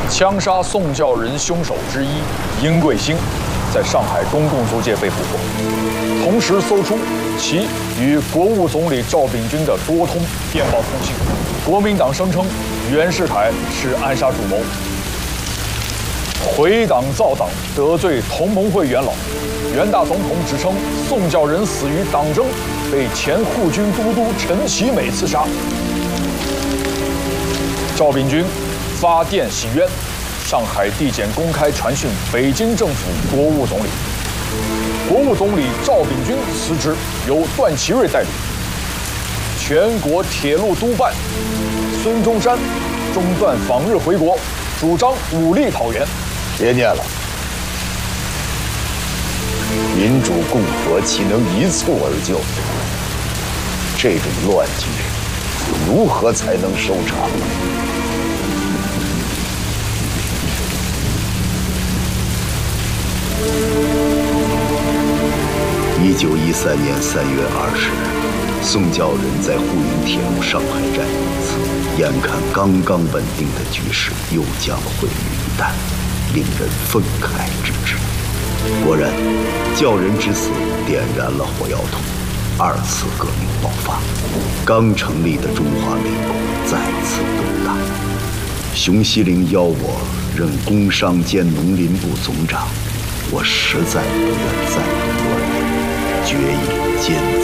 枪杀宋教仁凶手之一殷贵兴，在上海公共租界被捕获，同时搜出其与国务总理赵秉钧的多通电报通信。国民党声称袁世凯是暗杀主谋，毁党造党，得罪同盟会元老。袁大总统指称宋教仁死于党争，被前护军都督陈其美刺杀。赵秉钧发电洗冤，上海地检公开传讯北京政府国务总理。国务总理赵秉钧辞职，由段祺瑞代理。全国铁路督办孙中山中断访日回国，主张武力讨袁。 别念了，民主共和岂能一蹴而就？这种乱局，如何才能收场呢？1913年3月20日，宋教仁在沪云铁路上海站遇刺，眼看刚刚稳定的局势又将毁于一旦，令人愤慨之至。果然，教仁之死点燃了火药桶，二次革命爆发，刚成立的中华民国再次动荡。熊希龄邀我任工商兼农林部总长，我实在不愿再度乱任，决意坚